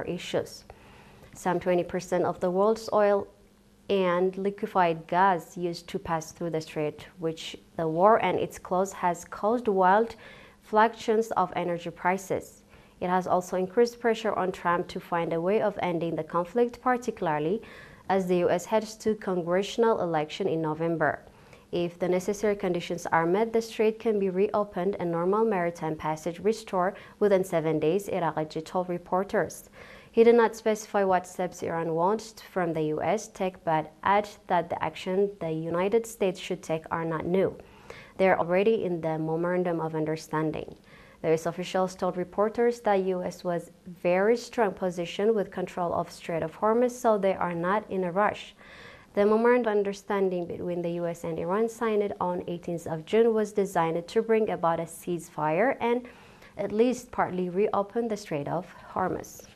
issues. Some 20% of the world's oil and liquefied gas used to pass through the strait, which the war and its close has caused wild fluctuations of energy prices. It has also increased pressure on Trump to find a way of ending the conflict, particularly as the U.S. heads to congressional election in November. If the necessary conditions are met, the strait can be reopened and normal maritime passage restored within 7 days, Iraqi told reporters. He did not specify what steps Iran wants from the U.S. take, but added that the action the United States should take are not new. They are already in the memorandum of understanding. The U.S. officials told reporters that the U.S. was very strong position with control of Strait of Hormuz, so they are not in a rush. The memorandum of understanding between the U.S. and Iran signed on 18th of June was designed to bring about a ceasefire and at least partly reopen the Strait of Hormuz.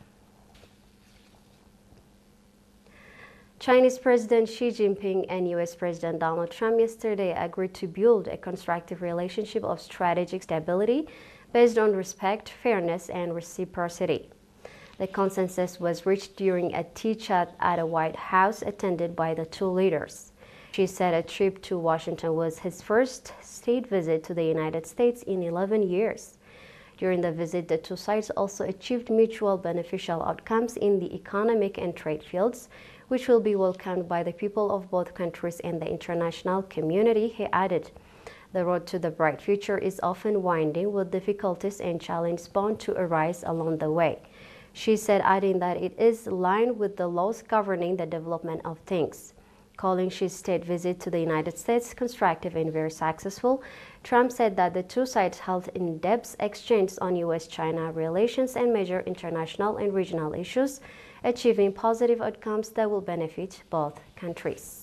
Chinese President Xi Jinping and U.S. President Donald Trump yesterday agreed to build a constructive relationship of strategic stability based on respect, fairness, and reciprocity. The consensus was reached during a tea chat at the White House attended by the two leaders. Xi said a trip to Washington was his first state visit to the United States in 11 years. During the visit, the two sides also achieved mutual beneficial outcomes in the economic and trade fields, which will be welcomed by the people of both countries and the international community, he added. The road to the bright future is often winding, with difficulties and challenges bound to arise along the way. She said, adding that it is aligned with the laws governing the development of things. Calling Xi's state visit to the United States constructive and very successful, Trump said that the two sides held in-depth exchanges on U.S.-China relations and major international and regional issues, achieving positive outcomes that will benefit both countries.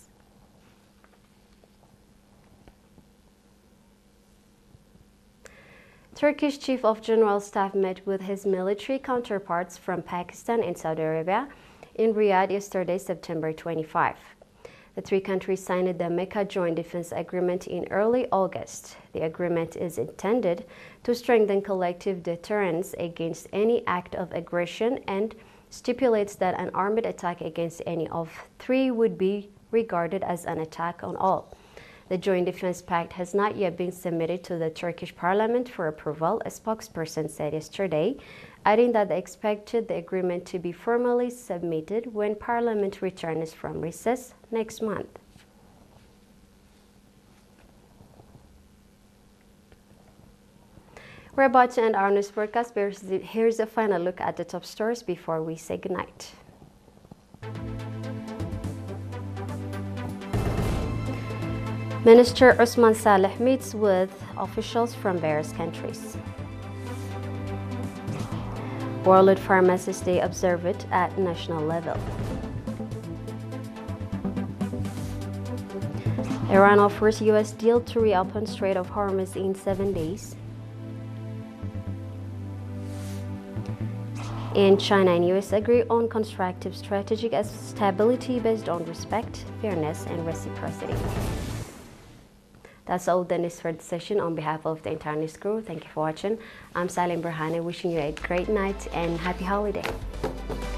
Turkish Chief of General Staff met with his military counterparts from Pakistan and Saudi Arabia in Riyadh yesterday, September 25. The three countries signed the Mecca Joint Defense Agreement in early August. The agreement is intended to strengthen collective deterrence against any act of aggression and stipulates that an armed attack against any of three would be regarded as an attack on all. The Joint Defense Pact has not yet been submitted to the Turkish parliament for approval, a spokesperson said yesterday, adding that they expected the agreement to be formally submitted when parliament returns from recess next month. We're about to end our news broadcast, but here's a final look at the top stories before we say goodnight. Minister Osman Saleh meets with officials from various countries. World Pharmacist Day observed at national level. Iran offers U.S. deal to reopen Strait of Hormuz in 7 days. And China and U.S. agree on constructive strategic stability based on respect, fairness, and reciprocity. That's all the news for the session. On behalf of the entire news crew, thank you for watching. I'm Salim Burhani, wishing you a great night and happy holiday.